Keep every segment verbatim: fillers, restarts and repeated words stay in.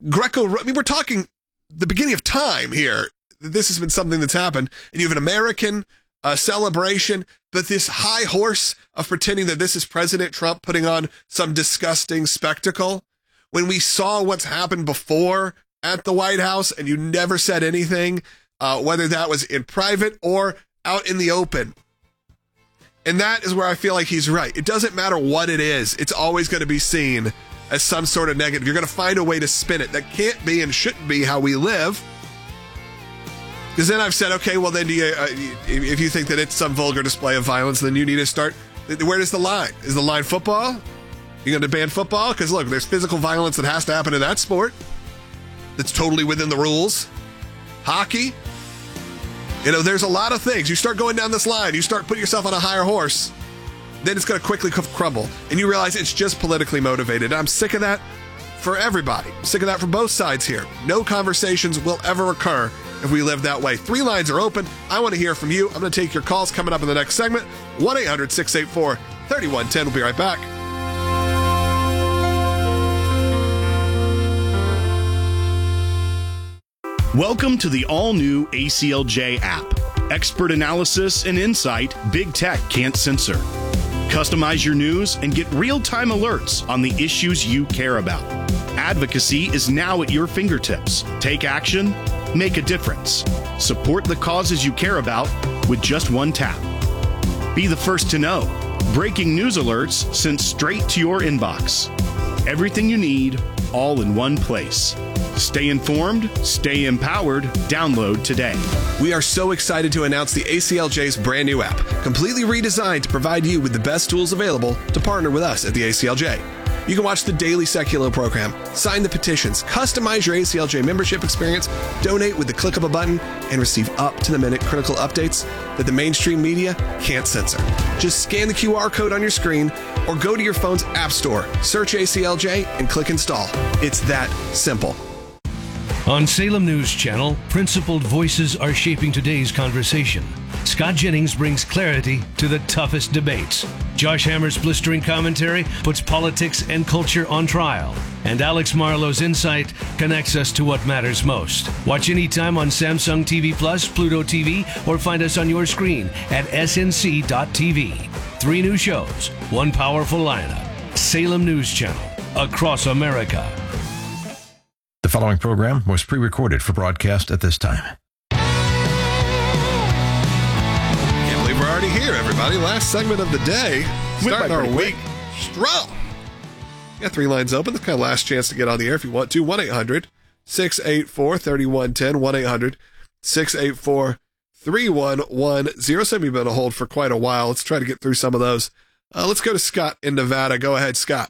Greco, I mean, we're talking the beginning of time here. This has been something that's happened, and you have an American uh, celebration, but this high horse of pretending that this is President Trump putting on some disgusting spectacle, when we saw what's happened before at the White House, and you never said anything, uh, whether that was in private or out in the open. And that is where I feel like he's right. It doesn't matter what it is. It's always going to be seen as some sort of negative. You're going to find a way to spin it. That can't be and shouldn't be how we live. Because then I've said, okay, well then do you, uh, if you think that it's some vulgar display of violence, then you need to start, where is the line? Is the line football? You going to ban football? Because look, there's physical violence that has to happen in that sport. That's totally within the rules. Hockey. You know, there's a lot of things. You start going down this line, you start putting yourself on a higher horse, then it's going to quickly crumble. And you realize it's just politically motivated. I'm sick of that for everybody. I'm sick of that from both sides here. No conversations will ever occur if we live that way. Three lines are open. I want to hear from you. I'm going to take your calls coming up in the next segment. one eight hundred six eight four three one one zero. We'll be right back. Welcome to the all-new A C L J app. Expert analysis and insight big tech can't censor. Customize your news and get real-time alerts on the issues you care about. Advocacy is now at your fingertips. Take action, make a difference. Support the causes you care about with just one tap. Be the first to know. Breaking news alerts sent straight to your inbox. Everything you need, all in one place. Stay informed, stay empowered. Download today. We are so excited to announce the A C L J's brand new app, completely redesigned to provide you with the best tools available to partner with us at the A C L J. You can watch the daily Secular program, sign the petitions, customize your A C L J membership experience, donate with the click of a button, and receive up-to-the-minute critical updates that the mainstream media can't censor. Just scan the Q R code on your screen or go to your phone's app store, search A C L J, and click install. It's that simple. On Salem News Channel, principled voices are shaping today's conversation. Scott Jennings brings clarity to the toughest debates. Josh Hammer's blistering commentary puts politics and culture on trial. And Alex Marlowe's insight connects us to what matters most. Watch anytime on Samsung T V Plus, Pluto T V, or find us on your screen at S N C dot T V. Three new shows, one powerful lineup. Salem News Channel, across America. The following program was pre-recorded for broadcast at this time. Can't believe we're already here, everybody. Last segment of the day. Starting our week strong. Got three lines open. The kind of last chance to get on the air if you want to. one eight hundred six eight four three one one zero. one eight hundred six eight four three one one zero. Some of you have been on hold for quite a while. Let's try to get through some of those. Uh, let's go to Scott in Nevada. Go ahead, Scott.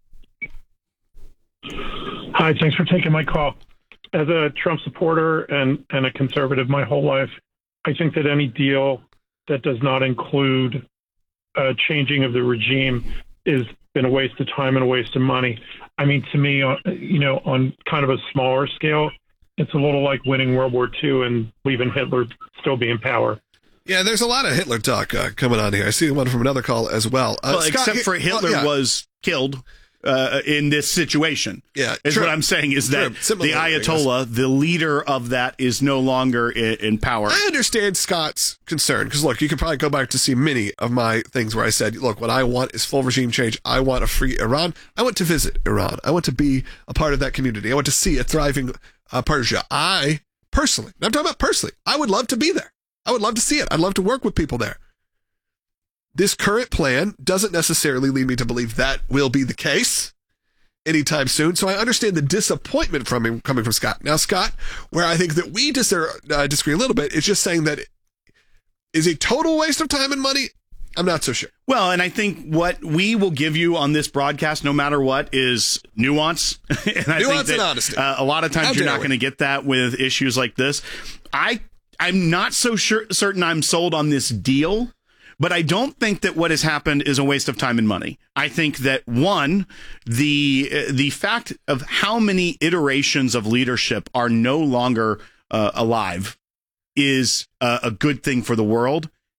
Hi, thanks for taking my call. As a Trump supporter and, and a conservative my whole life, I think that any deal that does not include uh, changing of the regime is been a waste of time and a waste of money. I mean, to me, uh, you know, on kind of a smaller scale, it's a little like winning World War Two and leaving Hitler still be in power. Yeah, there's a lot of Hitler talk uh, coming on here. I see one from another call as well. Uh, well Scott, except for Hitler well, yeah. was killed uh, in this situation. Yeah, is true. what I'm saying is that the Ayatollah, the leader of that, is no longer in, in power. I understand Scott's concern because, look, you can probably go back to see many of my things where I said, look, what I want is full regime change. I want a free Iran. I want to visit Iran. I want to be a part of that community. I want to see a thriving uh, Persia. I personally, I'm talking about personally, I would love to be there. I would love to see it. I'd love to work with people there. This current plan doesn't necessarily lead me to believe that will be the case anytime soon. So I understand the disappointment from him coming from Scott. Now, Scott, where I think that we dis- uh, disagree a little bit, is just saying that it is a total waste of time and money. I'm not so sure. Well, and I think what we will give you on this broadcast, no matter what, is nuance. and I nuance think that, and honesty. Uh, a lot of times How you're not we? going to get that with issues like this. I, I'm not so sure, certain I'm sold on this deal. But I don't think that what has happened is a waste of time and money. I think that, one, the uh, the fact of how many iterations of leadership are no longer uh, alive is uh, a good thing for the world.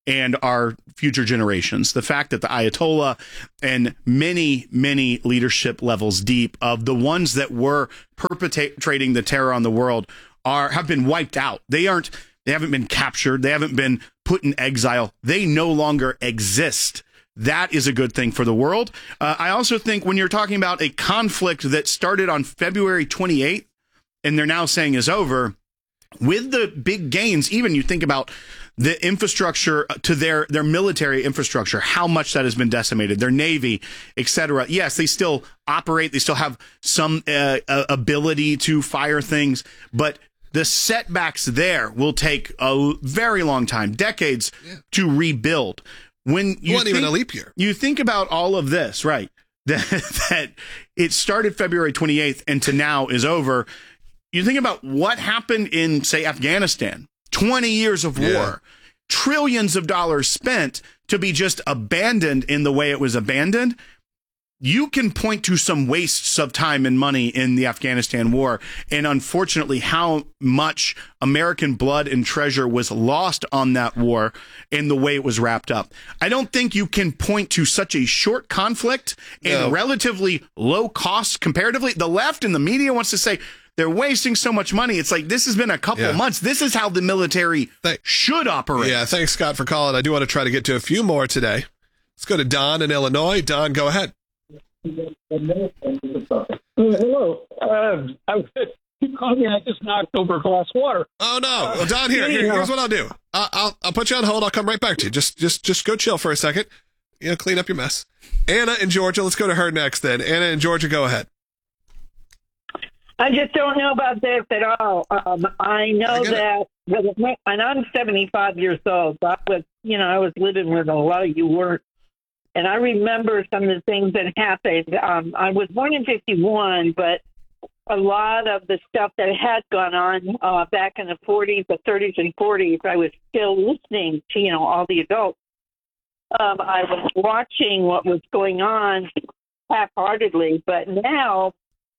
and our future generations. The fact that the Ayatollah and many, many leadership levels deep of the ones that were perpetrating the terror on the world are have been wiped out. They aren't, they haven't been captured. They haven't been put in exile. They no longer exist. That is a good thing for the world. Uh, I also think when you're talking about a conflict that started on February twenty-eighth, and they're now saying is over, with the big gains, even you think about the infrastructure to their, their military infrastructure, how much that has been decimated, their Navy, et cetera. Yes, they still operate. They still have some uh, ability to fire things, but the setbacks there will take a very long time, decades yeah. to rebuild. When you it wasn't think, even a leap year. You think about all of this, right? That, that it started February twenty-eighth and to now is over. You think about what happened in, say, Afghanistan, twenty years of war, yeah. trillions of dollars spent to be just abandoned in the way it was abandoned. You can point to some wastes of time and money in the Afghanistan war, and unfortunately how much American blood and treasure was lost on that war in the way it was wrapped up. I don't think you can point to such a short conflict and no. relatively low cost comparatively. The left and the media wants to say they're wasting so much money. It's like, this has been a couple yeah. of months. This is how the military Th- should operate. Yeah, thanks, Scott, for calling. I do want to try to get to a few more today. Let's go to Don in Illinois. Don, go ahead. Hello. Uh, I, you called me. I just knocked over a glass of water. Oh no, well, Don, here, here. Here's what I'll do. I'll, I'll I'll put you on hold. I'll come right back to you. Just just just go chill for a second. You know, clean up your mess. Anna in Georgia. Let's go to her next. Then Anna in Georgia, go ahead. I just don't know about this at all. Um, I know I that, and I'm seventy-five years old. I was, you know, I was living where a lot of you weren't. And I remember some of the things that happened. Um, I was born in fifty-one, but a lot of the stuff that had gone on uh, back in the forties, the thirties and forties, I was still listening to, you know, all the adults. Um, I was watching what was going on half-heartedly, but now,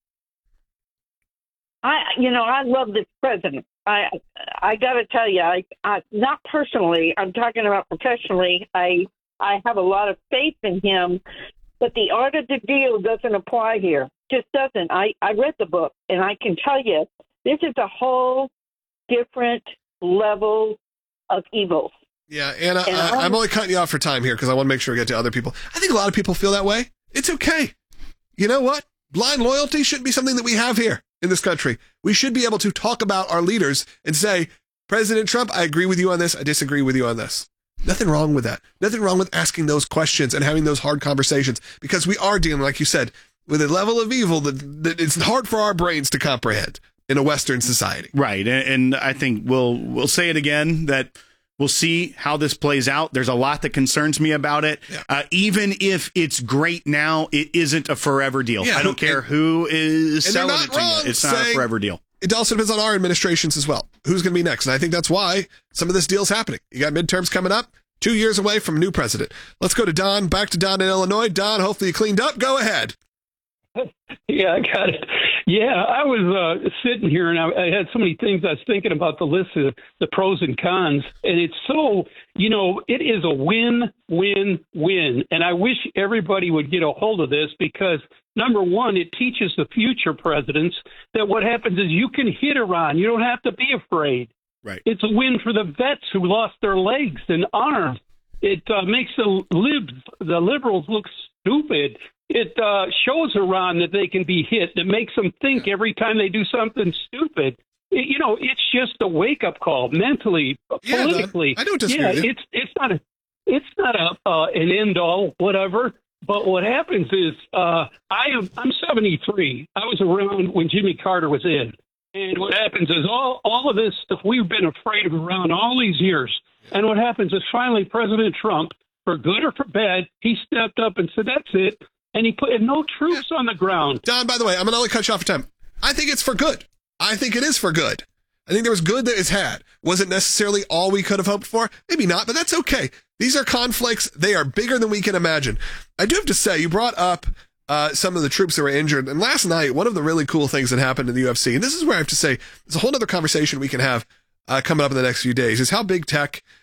I, you know, I love this president. I, I got to tell you, I, I, not personally, I'm talking about professionally, I, I have a lot of faith in him, but the art of the deal doesn't apply here. Just doesn't. I, I read the book, and I can tell you, this is a whole different level of evil. Yeah, Anna, uh, I'm only cutting you off for time here because I want to make sure we get to other people. I think a lot of people feel that way. It's okay. You know what? Blind loyalty shouldn't be something that we have here in this country. We should be able to talk about our leaders and say, President Trump, I agree with you on this. I disagree with you on this. Nothing wrong with that. Nothing wrong with asking those questions and having those hard conversations because we are dealing, like you said, with a level of evil that, that it's hard for our brains to comprehend in a Western society. Right. And, and I think we'll we'll say it again that we'll see how this plays out. There's a lot that concerns me about it. Yeah. Uh, even if it's great now, it isn't a forever deal. Yeah, I don't who, care and, who is selling it to you. It's not a forever deal. It also depends on our administrations as well. Who's going to be next? And I think that's why some of this deal's happening. You got midterms coming up, two years away from a new president. Let's go to Don, back to Don in Illinois. Don, hopefully you cleaned up. Go ahead. Yeah, I got it. Yeah, I was uh, sitting here and I, I had so many things I was thinking about the list of the pros and cons. And it's so, you know, it is a win, win, win. And I wish everybody would get a hold of this because, number one, it teaches the future presidents that what happens is you can hit Iran. You don't have to be afraid. Right. It's a win for the vets who lost their legs and arms. It uh, makes the libs, the liberals look stupid. It uh, shows Iran that they can be hit. It makes them think every time they do something stupid. It, you know, it's just a wake-up call mentally, yeah, politically. I don't disagree. Yeah, with you. it's it's not a it's not a uh, an end-all, whatever. But what happens is uh, I am I'm seventy-three. I was around when Jimmy Carter was in. And what happens is all, all of this stuff we've been afraid of around all these years. And what happens is finally President Trump, for good or for bad, he stepped up and said, that's it. And he put no troops yeah. on the ground. Don, by the way, I'm going to only cut you off for time. I think it's for good. I think it is for good. I think there was good that is had. Was it necessarily all we could have hoped for? Maybe not, but that's okay. These are conflicts. They are bigger than we can imagine. I do have to say, you brought up uh, some of the troops that were injured. And last night, one of the really cool things that happened in the U F C, and this is where I have to say, there's a whole other conversation we can have uh, coming up in the next few days, is how big tech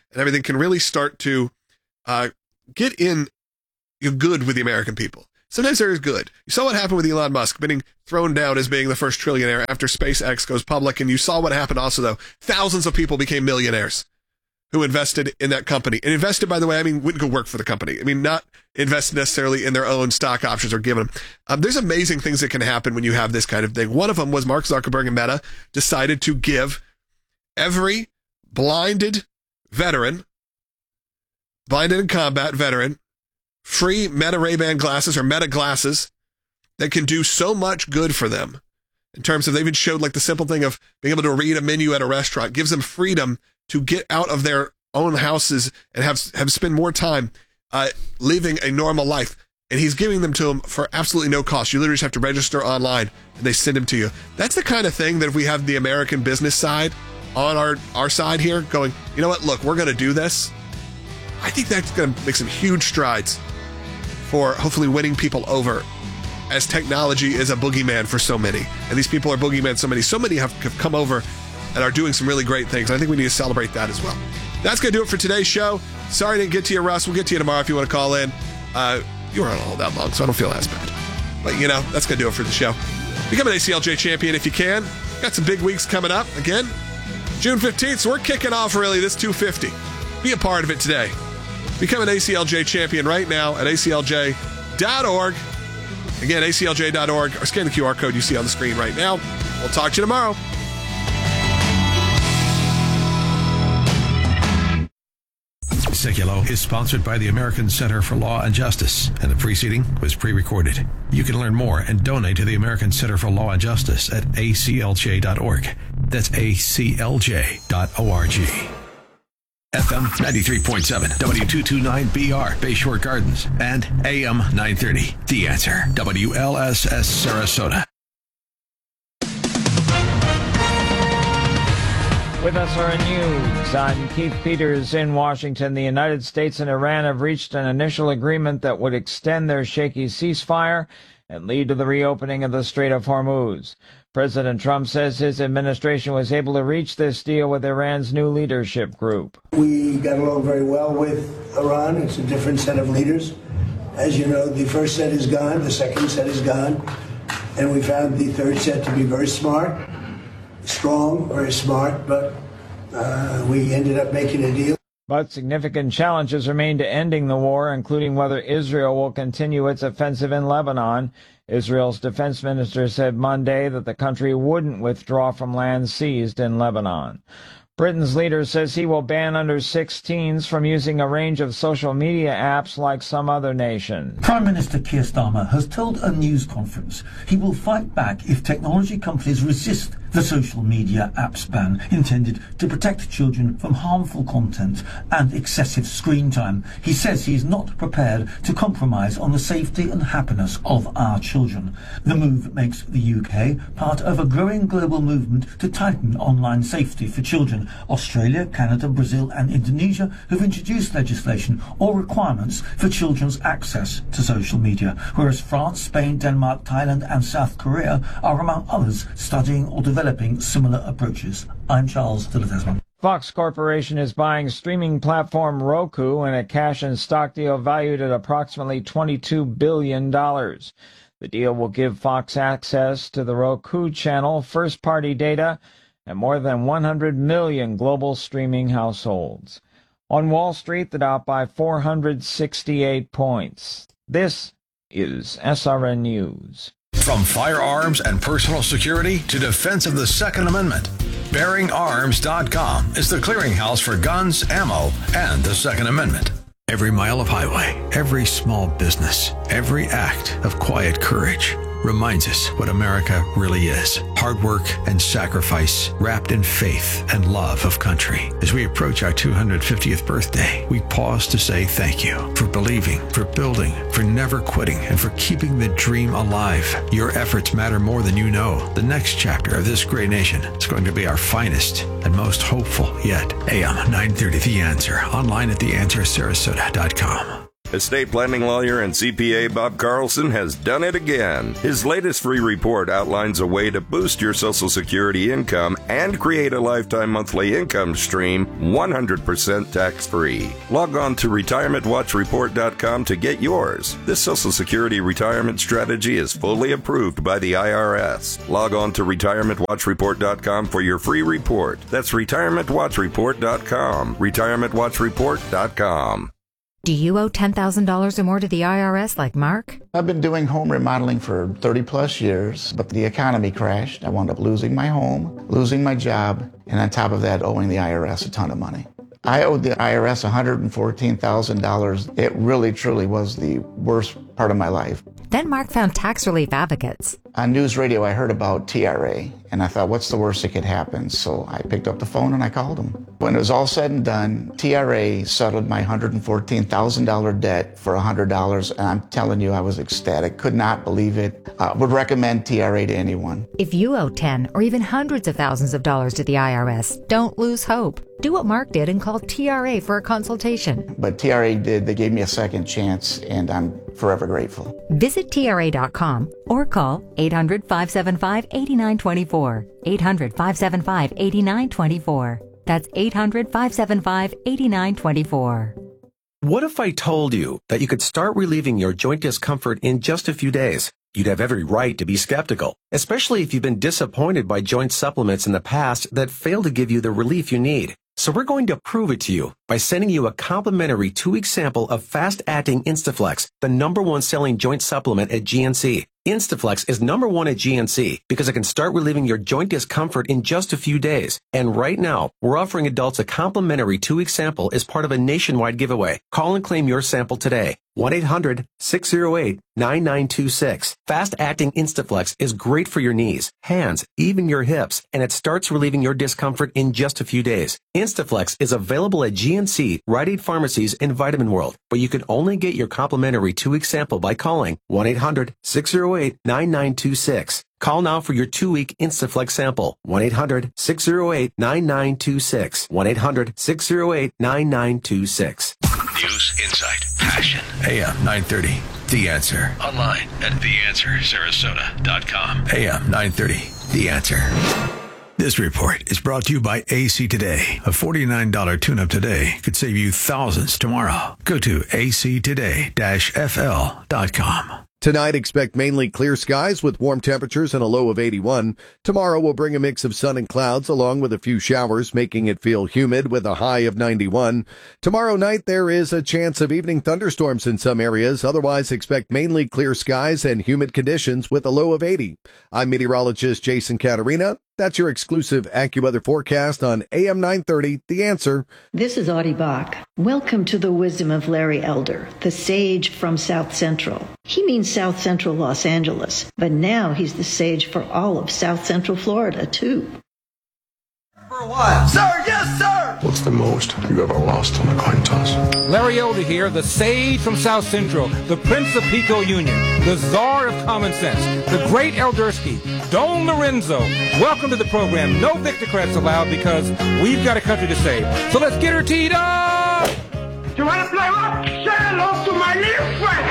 and everything can really start to uh, get in good with the American people. Sometimes there is good. You saw what happened with Elon Musk being thrown down as being the first trillionaire after SpaceX goes public. And you saw what happened also, though. Thousands of people became millionaires who invested in that company. And invested, by the way, I mean, wouldn't go work for the company. I mean, not invest necessarily in their own stock options or given them. Um, there's amazing things that can happen when you have this kind of thing. One of them was Mark Zuckerberg and Meta decided to give every blinded veteran, blinded in combat veteran, free Meta Ray-Ban glasses or Meta glasses that can do so much good for them in terms of, they even showed like the simple thing of being able to read a menu at a restaurant, gives them freedom to get out of their own houses and have, have spend more time uh, living a normal life. And he's giving them to them for absolutely no cost. You literally just have to register online and they send them to you. That's the kind of thing that if we have the American business side on our, our side here going, you know what, look, we're going to do this. I think that's going to make some huge strides for hopefully winning people over, as technology is a boogeyman for so many. And these people are boogeyman so many. So many have, have come over and are doing some really great things. I think we need to celebrate that as well. That's going to do it for today's show. Sorry I didn't get to you, Russ. We'll get to you tomorrow if you want to call in. Uh, you weren't on all that long, so I don't feel as bad. But, you know, that's going to do it for the show. Become an A C L J champion if you can. Got some big weeks coming up. Again, June fifteenth, so we're kicking off really this two fifty. Be a part of it today. Become an A C L J champion right now at A C L J dot org. Again, A C L J dot org, or scan the Q R code you see on the screen right now. We'll talk to you tomorrow. Seculo is sponsored by the American Center for Law and Justice, and the preceding was pre-recorded. You can learn more and donate to the American Center for Law and Justice at A C L J dot org. That's A C L J dot org. F M ninety-three point seven, W two twenty-nine B R, Bayshore Gardens, and A M nine thirty, The Answer, W L S S Sarasota. With S R N News, I'm Keith Peters in Washington. The United States and Iran have reached an initial agreement that would extend their shaky ceasefire and lead to the reopening of the Strait of Hormuz. President Trump says his administration was able to reach this deal with Iran's new leadership group. We got along very well with Iran. It's a different set of leaders. As you know, the first set is gone, the second set is gone, and we found the third set to be very smart, strong, very smart, but uh, we ended up making a deal. But significant challenges remain to ending the war, including whether Israel will continue its offensive in Lebanon. Israel's defense minister said Monday that the country wouldn't withdraw from land seized in Lebanon. Britain's leader says he will ban under sixteens from using a range of social media apps like some other nations. Prime Minister Keir Starmer has told a news conference he will fight back if technology companies resist the social media apps ban intended to protect children from harmful content and excessive screen time. He says he is not prepared to compromise on the safety and happiness of our children. The move makes the U K part of a growing global movement to tighten online safety for children. Australia, Canada, Brazil and Indonesia have introduced legislation or requirements for children's access to social media, whereas France, Spain, Denmark, Thailand and South Korea are among others studying or developing similar approaches. I'm Charles Dillard-Desmond. Fox Corporation is buying streaming platform Roku in a cash and stock deal valued at approximately twenty-two billion dollars. The deal will give Fox access to the Roku channel, first-party data, and more than one hundred million global streaming households. On Wall Street, the Dow by four hundred sixty-eight points. This is S R N News. From firearms and personal security to defense of the Second Amendment, Bearing Arms dot com is the clearinghouse for guns, ammo, and the Second Amendment. Every mile of highway, every small business, every act of quiet courage reminds us what America really is. Hard work and sacrifice wrapped in faith and love of country. As we approach our two hundred fiftieth birthday, we pause to say thank you for believing, for building, for never quitting, and for keeping the dream alive. Your efforts matter more than you know. The next chapter of this great nation is going to be our finest and most hopeful yet. A M nine thirty The Answer, online at the answer sarasota dot com. Estate planning lawyer and C P A Bob Carlson has done it again. His latest free report outlines a way to boost your Social Security income and create a lifetime monthly income stream one hundred percent tax-free. Log on to retirement watch report dot com to get yours. This Social Security retirement strategy is fully approved by the I R S. Log on to retirement watch report dot com for your free report. That's retirement watch report dot com. retirement watch report dot com. Do you owe ten thousand dollars or more to the I R S like Mark? I've been doing home remodeling for thirty plus years, but the economy crashed. I wound up losing my home, losing my job, and on top of that, owing the I R S a ton of money. I owed the I R S one hundred fourteen thousand dollars. It really, truly was the worst part of my life. Then Mark found tax relief advocates. On news radio, I heard about T R A, and I thought, what's the worst that could happen? So I picked up the phone and I called them. When it was all said and done, T R A settled my one hundred fourteen thousand dollars debt for one hundred dollars, and I'm telling you, I was ecstatic. Could not believe it. Uh, would recommend T R A to anyone. If you owe ten or even hundreds of thousands of dollars to the I R S, don't lose hope. Do what Mark did and call T R A for a consultation. But T R A did. They gave me a second chance, and I'm forever grateful. Visit T R A dot com or call eight hundred, five seven five, eight nine two four. eight hundred, five seven five, eight nine two four. That's eight hundred, five seven five, eight nine two four. What if I told you that you could start relieving your joint discomfort in just a few days? You'd have every right to be skeptical, especially if you've been disappointed by joint supplements in the past that fail to give you the relief you need. So we're going to prove it to you by sending you a complimentary two-week sample of fast-acting Instaflex, the number one selling joint supplement at G N C. Instaflex is number one at G N C because it can start relieving your joint discomfort in just a few days. And right now, we're offering adults a complimentary two-week sample as part of a nationwide giveaway. Call and claim your sample today. one eight hundred, six oh eight, nine nine two six. Fast-acting Instaflex is great for your knees, hands, even your hips, and it starts relieving your discomfort in just a few days. Instaflex is available at G N C, Rite Aid Pharmacies, and Vitamin World, but you can only get your complimentary two-week sample by calling one eight hundred, six oh eight, nine nine two six. Call now for your two-week Instaflex sample. one eight hundred, six oh eight, nine nine two six. one eight hundred, six oh eight, nine nine two six. News, insight, passion. A M nine thirty, The Answer. Online at the answer sarasota dot com. A M nine thirty, The Answer. This report is brought to you by A C Today. A forty-nine dollars tune-up today could save you thousands tomorrow. Go to A C today dash F L dot com. Tonight, expect mainly clear skies with warm temperatures and a low of eighty-one. Tomorrow will bring a mix of sun and clouds along with a few showers, making it feel humid with a high of ninety-one. Tomorrow night, there is a chance of evening thunderstorms in some areas. Otherwise, expect mainly clear skies and humid conditions with a low of eighty. I'm meteorologist Jason Caterina. That's your exclusive AccuWeather forecast on A M nine thirty, The Answer. This is Audie Bach. Welcome to the wisdom of Larry Elder, the sage from South Central. He means South Central Los Angeles, but now he's the sage for all of South Central Florida, too. For a while. Sir, yes, sir! What's the most you ever lost on a coin toss? Larry Elder here, the sage from South Central, the Prince of Pico Union, the czar of common sense, the great Eldersky, Don Lorenzo. Welcome to the program. No Victocrats allowed because we've got a country to save. So let's get her teed up! You want to play what? Say hello to my little friend!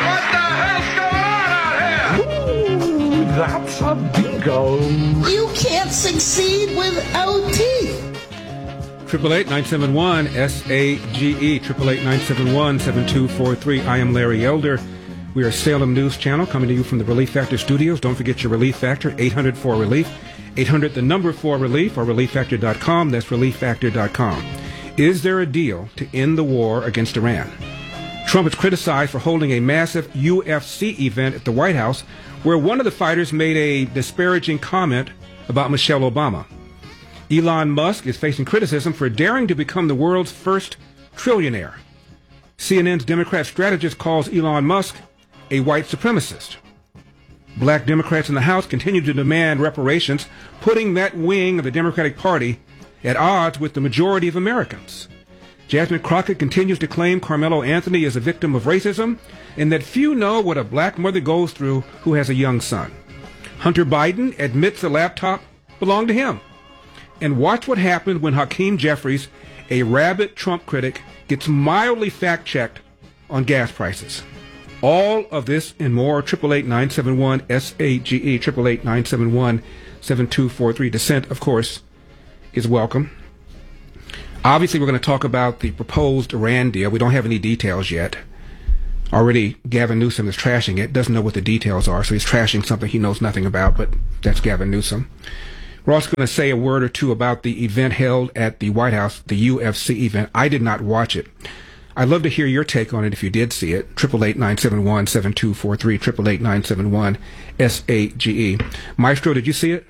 What the hell's going on out here? Ooh, that's a bingo. You can't succeed without teeth. Triple eight nine seven one S A G E. Triple eight nine seven one seven two four three. I am Larry Elder. We are Salem News Channel coming to you from the Relief Factor studios. Don't forget your Relief Factor, eight hundred four relief. eight hundred, the number four relief, or relief factor dot com. That's relief factor dot com. Is there a deal to end the war against Iran? Trump is criticized for holding a massive U F C event at the White House where one of the fighters made a disparaging comment about Michelle Obama. Elon Musk is facing criticism for daring to become the world's first trillionaire. C N N's Democrat strategist calls Elon Musk a white supremacist. Black Democrats in the House continue to demand reparations, putting that wing of the Democratic Party at odds with the majority of Americans. Jasmine Crockett continues to claim Carmelo Anthony is a victim of racism and that few know what a black mother goes through who has a young son. Hunter Biden admits the laptop belonged to him. And watch what happens when Hakeem Jeffries, a rabid Trump critic, gets mildly fact-checked on gas prices. All of this and more, eight eight eight, nine seven one, S A G E, eight eight eight, nine seven one, seven two four three. Dissent, of course, is welcome. Obviously, we're going to talk about the proposed Iran deal. We don't have any details yet. Already, Gavin Newsom is trashing it, doesn't know what the details are, so he's trashing something he knows nothing about, but that's Gavin Newsom. We're also going to say a word or two about the event held at the White House, the U F C event. I did not watch it. I'd love to hear your take on it if you did see it. eight eight eight, nine seven one, seven two four three, eight eight eight, nine seven one, S A G E. Maestro, did you see it?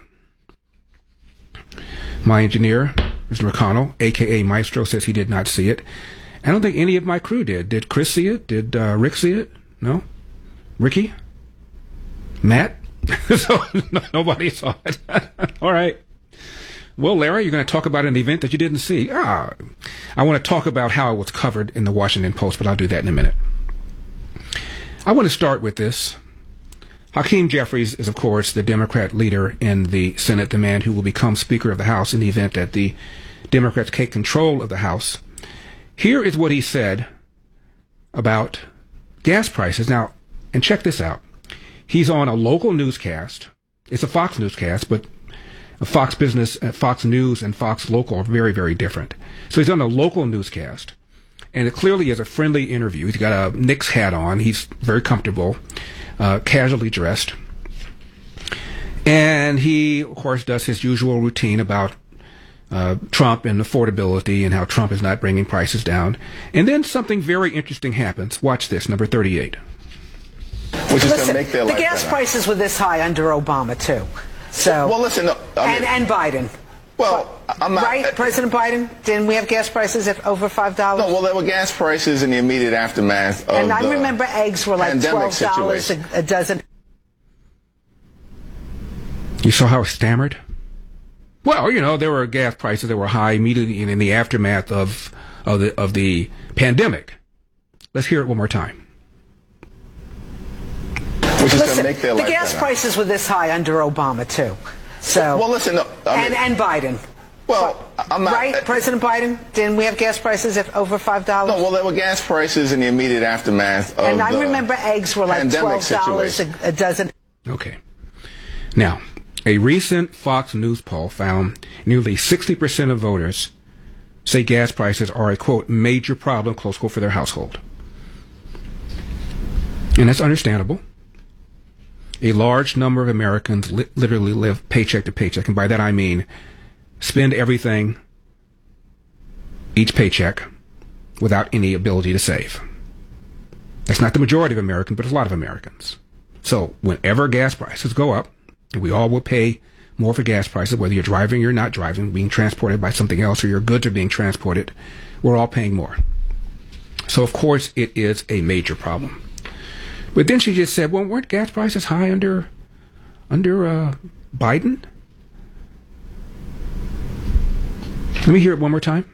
My engineer, Mister McConnell, a k a. Maestro, says he did not see it. I don't think any of my crew did. Did Chris see it? Did uh, Rick see it? No? Ricky? Matt? So no, nobody saw it. All right. Well, Larry, you're going to talk about an event that you didn't see. Ah, I want to talk about how it was covered in the Washington Post, but I'll do that in a minute. I want to start with this. Hakeem Jeffries is, of course, the Democrat leader in the Senate, the man who will become Speaker of the House in the event that the Democrats take control of the House. Here is what he said about gas prices. Now, and check this out. He's on a local newscast. It's a Fox newscast, but Fox Business, uh, Fox News, and Fox Local are very, very different. So he's on a local newscast, and it clearly is a friendly interview. He's got a Knicks hat on. He's very comfortable, uh, casually dressed. And he, of course, does his usual routine about uh, Trump and affordability and how Trump is not bringing prices down. And then something very interesting happens. Watch this, number thirty-eight. Which is going to make their life better. The gas prices were this high under Obama, too. So, well, listen, no, I mean, and, and Biden. Well, I'm not, right, President Biden. Didn't we have gas prices at over five dollars? No, well, there were gas prices in the immediate aftermath of and I the remember eggs were like twelve dollars a, a dozen. You saw how it stammered? Well, you know, there were gas prices that were high immediately in, in the aftermath of of the of the pandemic. Let's hear it one more time. Which is listen, make their the gas better. Prices were this high under Obama, too. So, well, listen, no, I mean, and, and Biden. Well, I'm not, right, uh, President Biden. Didn't we have gas prices at over five dollars? No, well, there were gas prices in the immediate aftermath of and I the remember eggs were like twelve dollars a, a dozen. Okay. Now, a recent Fox News poll found nearly sixty percent of voters say gas prices are a quote major problem, close quote, for their household, and that's understandable. A large number of Americans li- literally live paycheck to paycheck. And by that I mean spend everything, each paycheck, without any ability to save. That's not the majority of Americans, but a lot of Americans. So whenever gas prices go up, and we all will pay more for gas prices, whether you're driving or you're not driving, being transported by something else, or your goods are being transported, we're all paying more. So, of course, it is a major problem. But then she just said, well, weren't gas prices high under under uh, Biden? Let me hear it one more time.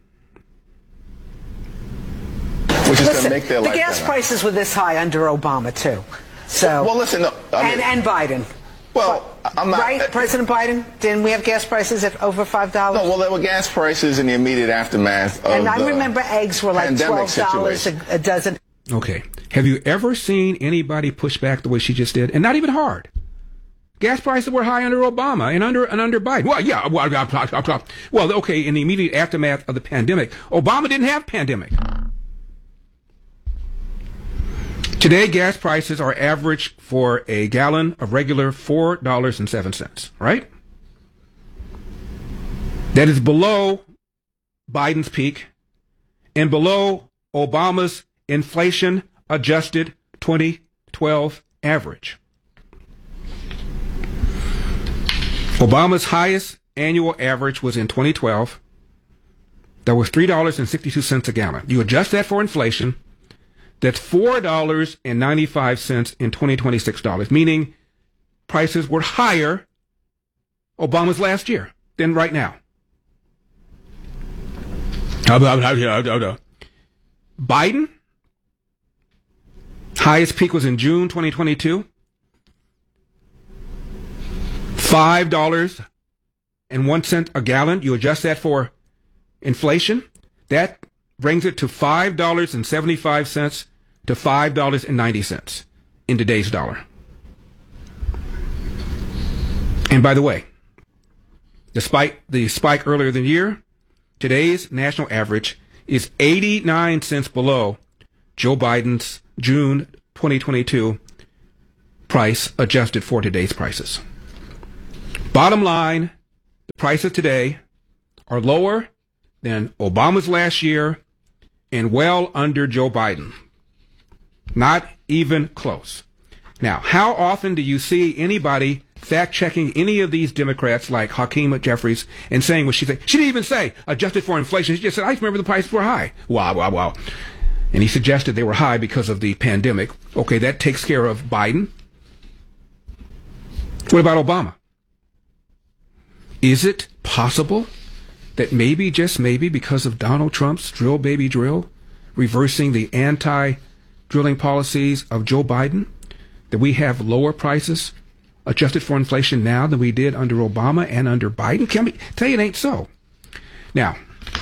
Which is going to make their life better. The gas better. prices were this high under Obama, too. So, well, listen, no, I mean, and, and Biden. Well, I'm not, right, uh, President Biden. Didn't we have gas prices at over five dollars? No, well, there were gas prices in the immediate aftermath of and I the remember eggs were like twelve dollars a, a dozen. Okay. Have you ever seen anybody push back the way she just did? And not even hard. Gas prices were high under Obama and under and under Biden. Well, yeah. Well, well, okay, in the immediate aftermath of the pandemic, Obama didn't have pandemic. Today, gas prices are average for a gallon of regular four dollars and seven cents, right? That is below Biden's peak and below Obama's inflation-adjusted twenty twelve average. Obama's highest annual average was in twenty twelve. That was three dollars and sixty-two cents a gallon. You adjust that for inflation, that's four dollars and ninety-five cents in twenty twenty-six dollars, meaning prices were higher Obama's last year than right now. Biden, highest peak was in June twenty twenty-two. five dollars and one cent a gallon. You adjust that for inflation. That brings it to five dollars and seventy-five cents to five dollars and ninety cents in today's dollar. And by the way, despite the spike earlier in the year, today's national average is eighty-nine cents below Joe Biden's June twenty twenty-two price adjusted for today's prices. Bottom line, the prices today are lower than Obama's last year and well under Joe Biden. Not even close. Now, how often do you see anybody fact-checking any of these Democrats like Hakeem Jeffries and saying what she said? She didn't even say adjusted for inflation. She just said, I remember the prices were high. Wow, wow, wow. And he suggested they were high because of the pandemic. Okay, that takes care of Biden. What about Obama? Is it possible that maybe, just maybe, because of Donald Trump's drill baby drill, reversing the anti-drilling policies of Joe Biden, that we have lower prices adjusted for inflation now than we did under Obama and under Biden? Can we tell you it ain't so? Now,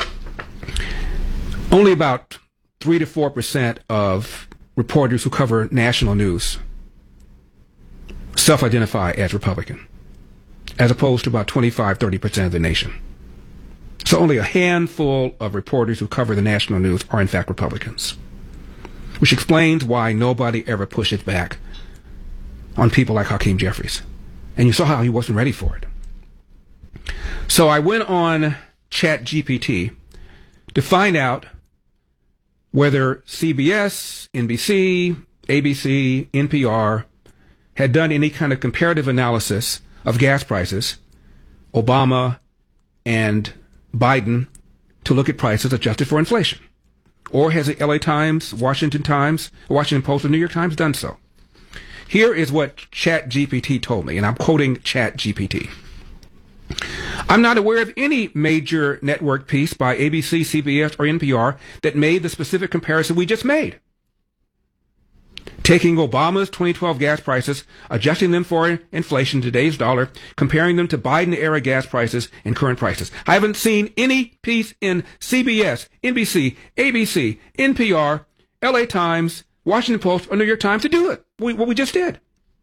only about three to four percent of reporters who cover national news self-identify as Republican, as opposed to about twenty-five, thirty percent of the nation. So only a handful of reporters who cover the national news are in fact Republicans, which explains why nobody ever pushes back on people like Hakeem Jeffries. And you saw how he wasn't ready for it. So I went on Chat G P T to find out whether C B S, N B C, A B C, N P R had done any kind of comparative analysis of gas prices, Obama and Biden, to look at prices adjusted for inflation. Or has the L A Times, Washington Times, Washington Post, or New York Times done so? Here is what Chat G P T told me, and I'm quoting Chat G P T. I'm not aware of any major network piece by A B C, C B S, or N P R that made the specific comparison we just made. Taking Obama's twenty twelve gas prices, adjusting them for inflation, today's dollar, comparing them to Biden-era gas prices and current prices. I haven't seen any piece in C B S, N B C, A B C, N P R, L A Times, Washington Post, or New York Times to do it, what we just did.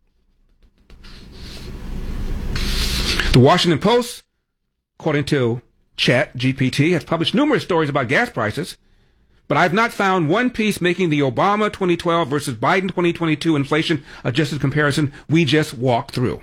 The Washington Post, according to Chat G P T, has published numerous stories about gas prices, but I've not found one piece making the Obama twenty twelve versus Biden twenty twenty-two inflation adjusted comparison we just walked through.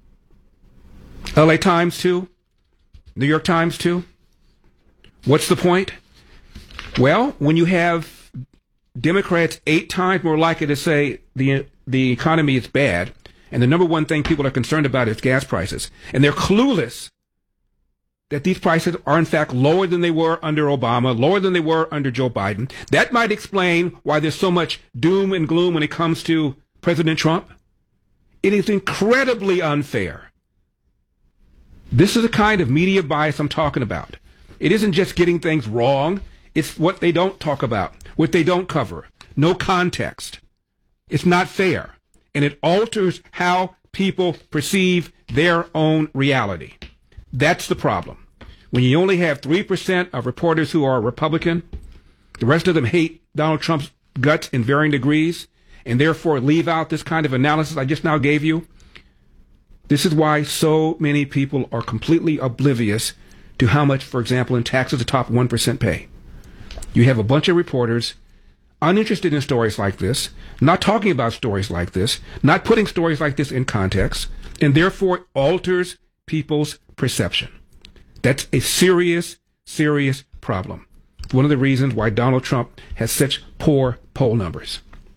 L A Times too? New York Times too? What's the point? Well, when you have Democrats eight times more likely to say the the economy is bad, and the number one thing people are concerned about is gas prices, and they're clueless that these prices are in fact lower than they were under Obama, lower than they were under Joe Biden. That might explain why there's so much doom and gloom when it comes to President Trump. It is incredibly unfair. This is the kind of media bias I'm talking about. It isn't just getting things wrong. It's what they don't talk about, what they don't cover. No context. It's not fair. And it alters how people perceive their own reality. That's the problem. When you only have three percent of reporters who are Republican, the rest of them hate Donald Trump's guts in varying degrees, and therefore leave out this kind of analysis I just now gave you. This is why so many people are completely oblivious to how much, for example, in taxes the top one percent pay. You have a bunch of reporters uninterested in stories like this, not talking about stories like this, not putting stories like this in context, and therefore alters people's perception. That's a serious, serious problem. One of the reasons why Donald Trump has such poor poll numbers.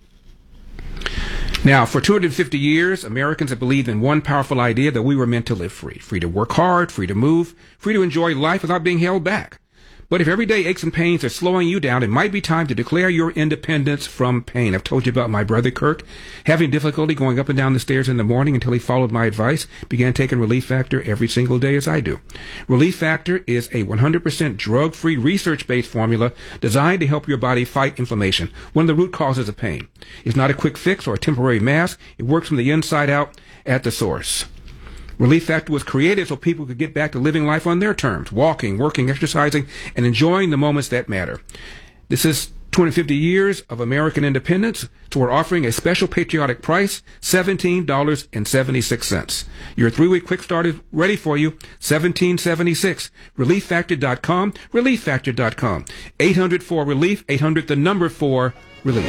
Now, for two hundred fifty years, Americans have believed in one powerful idea, that we were meant to live free. Free to work hard, free to move, free to enjoy life without being held back. But if everyday aches and pains are slowing you down, it might be time to declare your independence from pain. I've told you about my brother Kirk having difficulty going up and down the stairs in the morning until he followed my advice, began taking Relief Factor every single day as I do. Relief Factor is a one hundred percent drug-free, research-based formula designed to help your body fight inflammation, one of the root causes of pain. It's not a quick fix or a temporary mask. It works from the inside out at the source. Relief Factor was created so people could get back to living life on their terms, walking, working, exercising, and enjoying the moments that matter. This is two hundred fifty years of American independence, so we're offering a special patriotic price, seventeen dollars and seventy-six cents. Your three-week quick start is ready for you, seventeen dollars and seventy-six cents. relief factor dot com, relief factor dot com. eight hundred four relief, eight hundred the number four relief.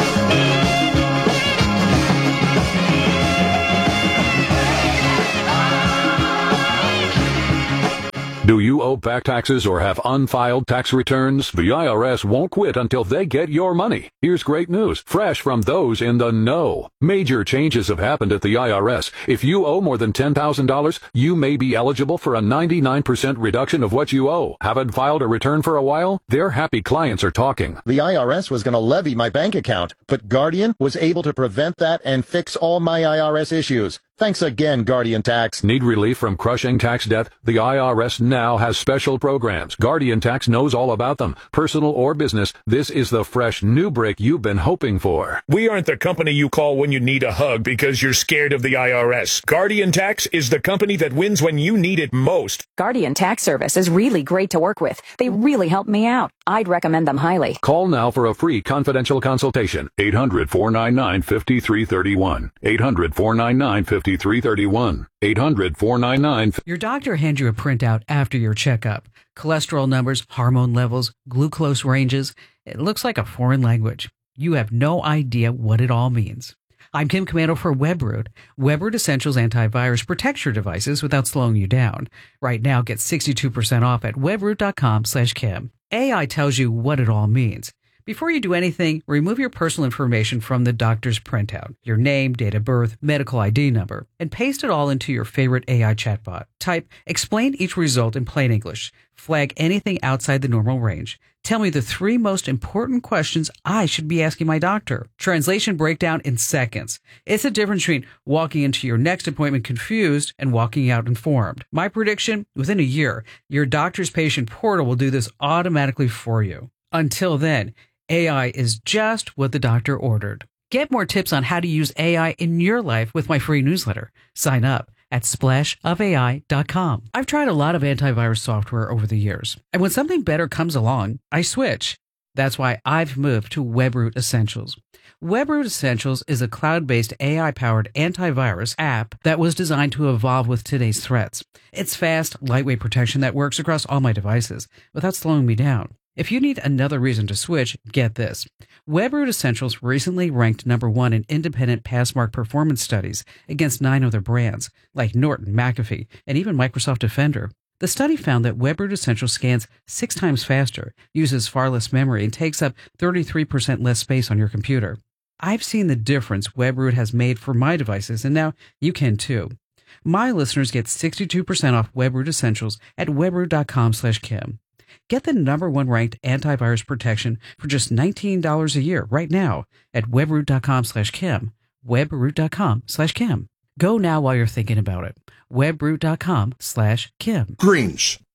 Do you owe back taxes or have unfiled tax returns? The I R S won't quit until they get your money. Here's great news, fresh from those in the know. Major changes have happened at the I R S. If you owe more than ten thousand dollars, you may be eligible for a ninety-nine percent reduction of what you owe. Haven't filed a return for a while? Their happy clients are talking. The I R S was going to levy my bank account, but Guardian was able to prevent that and fix all my I R S issues. Thanks again, Guardian Tax. Need relief from crushing tax debt? The I R S now has special programs. Guardian Tax knows all about them. Personal or business, this is the fresh new break you've been hoping for. We aren't the company you call when you need a hug because you're scared of the I R S. Guardian Tax is the company that wins when you need it most. Guardian Tax Service is really great to work with. They really helped me out. I'd recommend them highly. Call now for a free confidential consultation. eight hundred, four nine nine, five three three one. eight hundred, four nine nine, five three three one. eight hundred, four nine nine. Your doctor hands you a printout after your checkup. Cholesterol numbers, hormone levels, glucose ranges. It looks like a foreign language. You have no idea what it all means. I'm Kim Commando for WebRoot. WebRoot Essentials Antivirus protects your devices without slowing you down. Right now, get sixty-two percent off at webroot.com slash Kim. A I tells you what it all means. Before you do anything, remove your personal information from the doctor's printout, your name, date of birth, medical I D number, and paste it all into your favorite A I chatbot. Type, explain each result in plain English. Flag anything outside the normal range. Tell me the three most important questions I should be asking my doctor. Translation breakdown in seconds. It's the difference between walking into your next appointment confused and walking out informed. My prediction, within a year, your doctor's patient portal will do this automatically for you. Until then, A I is just what the doctor ordered. Get more tips on how to use A I in your life with my free newsletter. Sign up at splash of A I dot com. I've tried a lot of antivirus software over the years, and when something better comes along, I switch. That's why I've moved to WebRoot Essentials. WebRoot Essentials is a cloud-based A I-powered antivirus app that was designed to evolve with today's threats. It's fast, lightweight protection that works across all my devices without slowing me down. If you need another reason to switch, get this. WebRoot Essentials recently ranked number one in independent Passmark performance studies against nine other brands, like Norton, McAfee, and even Microsoft Defender. The study found that WebRoot Essentials scans six times faster, uses far less memory, and takes up thirty-three percent less space on your computer. I've seen the difference WebRoot has made for my devices, and now you can too. My listeners get sixty-two percent off WebRoot Essentials at webroot.com slash Kim. Get the number one ranked antivirus protection for just nineteen dollars a year right now at webroot.com slash Kim. webroot.com slash Kim. Go now while you're thinking about it. webroot.com slash Kim. Greens,